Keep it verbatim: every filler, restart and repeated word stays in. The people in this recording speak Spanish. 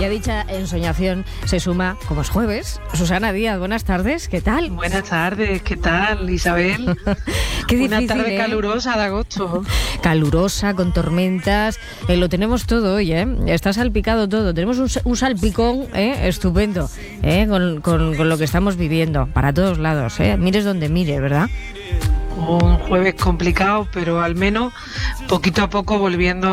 Y a dicha ensoñación se suma, como es jueves, Susana Díaz. Buenas tardes, ¿qué tal? Buenas tardes, ¿qué tal, Isabel? Qué difícil, Una tarde ¿eh? calurosa de agosto. Calurosa, con tormentas, eh, lo tenemos todo hoy, ¿eh? Está salpicado todo, tenemos un, un salpicón ¿eh? estupendo ¿eh? Con, con, con lo que estamos viviendo, para todos lados, ¿eh? Mires donde mires, ¿verdad? Un jueves complicado, pero al menos poquito a poco volviendo